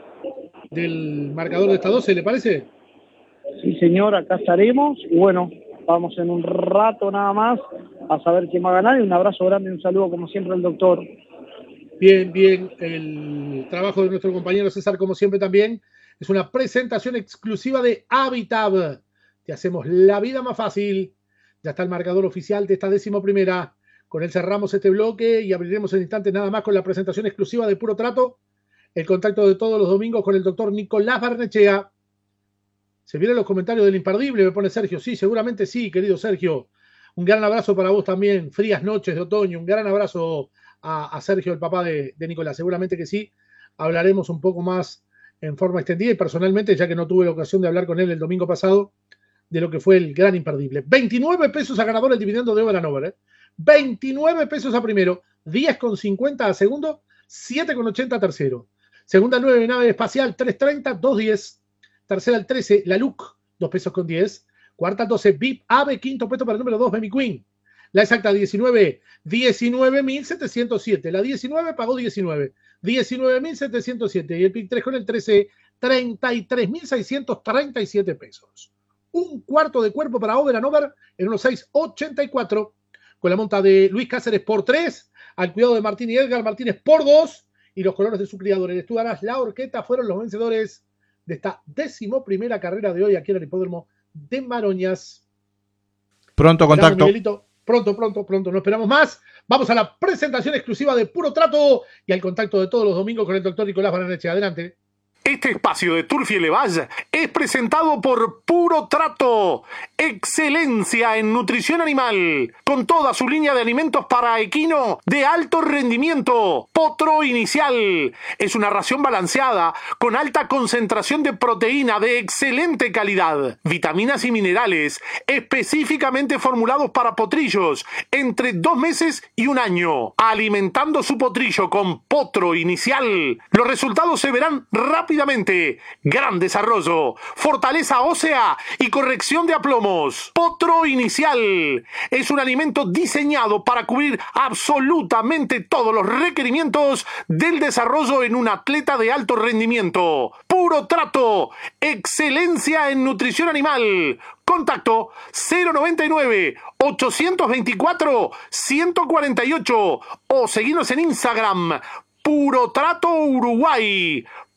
[SPEAKER 9] del marcador de esta 12, ¿le parece?
[SPEAKER 8] Sí, señor, acá estaremos. Y bueno, vamos en un rato nada más a saber quién va a ganar. Y un abrazo grande y un saludo, como siempre, al doctor.
[SPEAKER 9] Bien, el trabajo de nuestro compañero César, como siempre, también es una presentación exclusiva de Habitab. Te hacemos la vida más fácil. Ya está el marcador oficial de esta 11ª. Con él cerramos este bloque y abriremos en instantes nada más con la presentación exclusiva de Puro Trato. El contacto de todos los domingos con el doctor Nicolás Barnechea. Se vienen los comentarios del imperdible, me pone Sergio. Sí, seguramente sí, querido Sergio. Un gran abrazo para vos también. Frías noches de otoño. Un gran abrazo a Sergio, el papá de Nicolás. Seguramente que sí. Hablaremos un poco más en forma extendida y personalmente, ya que no tuve la ocasión de hablar con él el domingo pasado, de lo que fue el gran imperdible. 29 pesos a ganador el dividendo de Over and Over. 29 pesos a primero, 10,50 a segundo, 7,80 a tercero. Segunda 9, nave espacial, 3.30, 2.10. Tercera al 13, la LUC, 2 pesos con 10. Cuarta al 12, VIP AVE, quinto puesto para el número 2, Bemi Queen. La exacta 19, 19.707. La 19 pagó 19. 19.707. Y el PIC 3 con el 13, 33.637 pesos. Un cuarto de cuerpo para Over and Over en unos 6.84. Con la monta de Luis Cáceres por 3. Al cuidado de Martín y Edgar Martínez por 2. Y los colores de su criador, el Estudarás, la Horqueta, fueron los vencedores de esta 11ª carrera de hoy aquí en el hipódromo de Maroñas.
[SPEAKER 14] Pronto contacto.
[SPEAKER 9] Miguelito. Pronto, no esperamos más. Vamos a la presentación exclusiva de Puro Trato y al contacto de todos los domingos con el doctor Nicolás Barnechea. Adelante.
[SPEAKER 4] Este espacio de Turf y Elevage es presentado por Puro Trato, excelencia en nutrición animal, con toda su línea de alimentos para equino de alto rendimiento. Potro Inicial es una ración balanceada con alta concentración de proteína de excelente calidad, vitaminas y minerales específicamente formulados para potrillos entre 2 meses y 1 año. Alimentando su potrillo con Potro Inicial, los resultados se verán rápidamente. Gran desarrollo, fortaleza ósea y corrección de aplomos. Potro Inicial es un alimento diseñado para cubrir absolutamente todos los requerimientos del desarrollo en un atleta de alto rendimiento. Puro Trato, excelencia en nutrición animal. Contacto 099-824-148 o seguinos en Instagram, Puro Trato Uruguay.